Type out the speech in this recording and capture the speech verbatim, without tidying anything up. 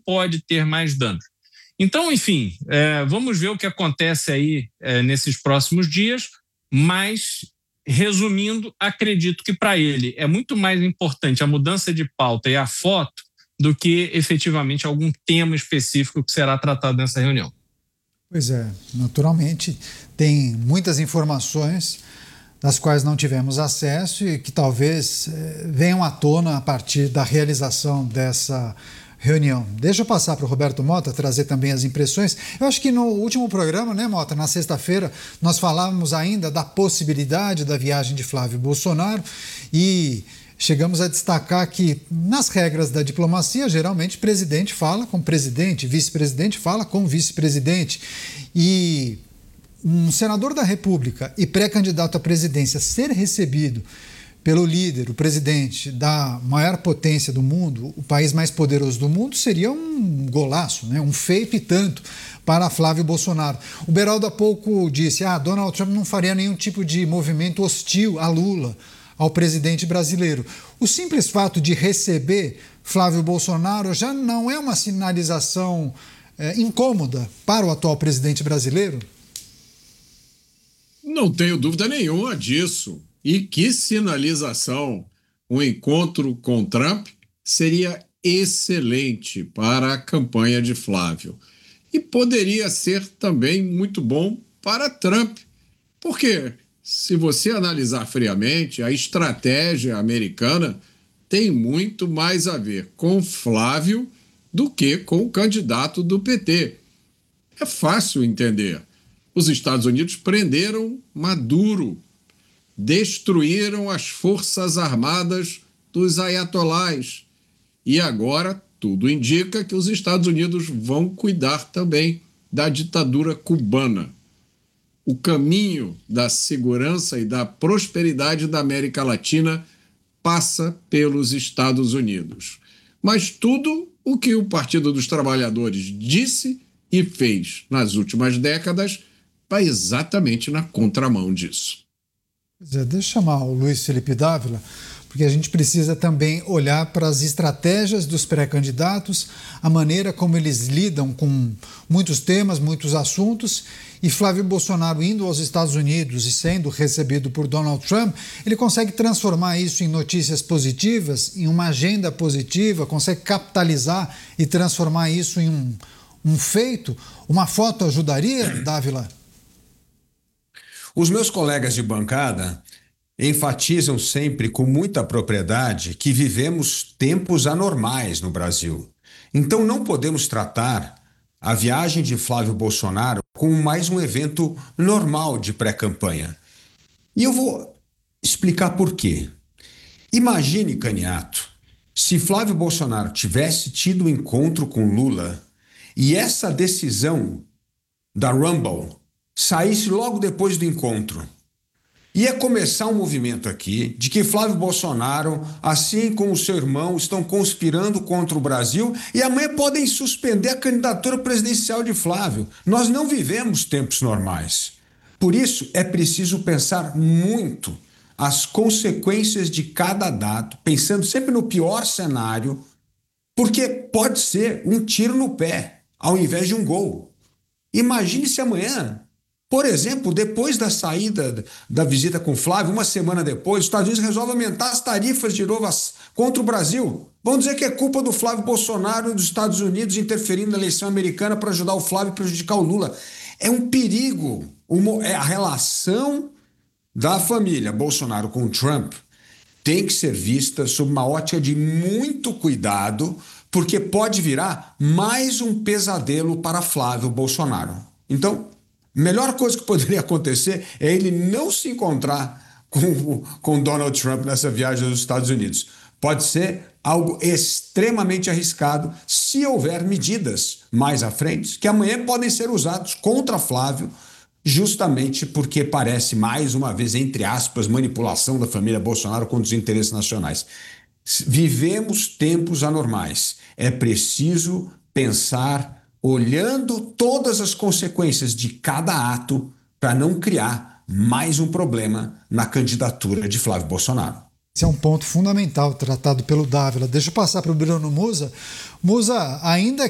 pode ter mais danos. Então, enfim, é, vamos ver o que acontece aí é, nesses próximos dias, mas, resumindo, acredito que para ele é muito mais importante a mudança de pauta e a foto do que efetivamente algum tema específico que será tratado nessa reunião. Pois é, naturalmente tem muitas informações das quais não tivemos acesso e que talvez eh, venham à tona a partir da realização dessa reunião. Deixa eu passar para o Roberto Mota trazer também as impressões. Eu acho que no último programa, né, Mota, na sexta-feira, nós falávamos ainda da possibilidade da viagem de Flávio Bolsonaro e chegamos a destacar que, nas regras da diplomacia, geralmente presidente fala com presidente, vice-presidente fala com vice-presidente. E um senador da República e pré-candidato à presidência ser recebido pelo líder, o presidente da maior potência do mundo, o país mais poderoso do mundo, seria um golaço, né? Um feito e tanto para Flávio Bolsonaro. O Beraldo há pouco disse, ah, Donald Trump não faria nenhum tipo de movimento hostil a Lula, ao presidente brasileiro. O simples fato de receber Flávio Bolsonaro já não é uma sinalização é, incômoda para o atual presidente brasileiro? Não tenho dúvida nenhuma disso. E que sinalização! Um encontro com Trump seria excelente para a campanha de Flávio. E poderia ser também muito bom para Trump. Por quê? Se você analisar friamente, a estratégia americana tem muito mais a ver com Flávio do que com o candidato do P T. É fácil entender. Os Estados Unidos prenderam Maduro, destruíram as forças armadas dos ayatolás. E agora tudo indica que os Estados Unidos vão cuidar também da ditadura cubana. O caminho da segurança e da prosperidade da América Latina passa pelos Estados Unidos. Mas tudo o que o Partido dos Trabalhadores disse e fez nas últimas décadas vai exatamente na contramão disso. Deixa eu chamar o Luiz Felipe Dávila, porque a gente precisa também olhar para as estratégias dos pré-candidatos, a maneira como eles lidam com muitos temas, muitos assuntos. E Flávio Bolsonaro indo aos Estados Unidos e sendo recebido por Donald Trump, ele consegue transformar isso em notícias positivas, em uma agenda positiva, consegue capitalizar e transformar isso em um, um feito. Uma foto ajudaria, Dávila? Os meus colegas de bancada enfatizam sempre com muita propriedade que vivemos tempos anormais no Brasil. Então não podemos tratar a viagem de Flávio Bolsonaro como mais um evento normal de pré-campanha. E eu vou explicar por quê. Imagine, Caniato, se Flávio Bolsonaro tivesse tido um encontro com Lula e essa decisão da Rumble saísse logo depois do encontro. Ia começar um movimento aqui de que Flávio Bolsonaro, assim como o seu irmão, estão conspirando contra o Brasil e amanhã podem suspender a candidatura presidencial de Flávio. Nós não vivemos tempos normais. Por isso, é preciso pensar muito as consequências de cada dado, pensando sempre no pior cenário, porque pode ser um tiro no pé, ao invés de um gol. Imagine se amanhã, por exemplo, depois da saída da visita com Flávio, uma semana depois, os Estados Unidos resolvem aumentar as tarifas de novo contra o Brasil. Vão dizer que é culpa do Flávio Bolsonaro e dos Estados Unidos interferindo na eleição americana para ajudar o Flávio e prejudicar o Lula. É um perigo. Uma, é a relação da família Bolsonaro com Trump tem que ser vista sob uma ótica de muito cuidado, porque pode virar mais um pesadelo para Flávio Bolsonaro. Então, a melhor coisa que poderia acontecer é ele não se encontrar com, com Donald Trump nessa viagem aos Estados Unidos. Pode ser algo extremamente arriscado se houver medidas mais à frente que amanhã podem ser usados contra Flávio, justamente porque parece, mais uma vez, entre aspas, manipulação da família Bolsonaro contra os interesses nacionais. Vivemos tempos anormais. É preciso pensar olhando todas as consequências de cada ato para não criar mais um problema na candidatura de Flávio Bolsonaro. Esse é um ponto fundamental tratado pelo Dávila. Deixa eu passar para o Bruno Musa. Musa, ainda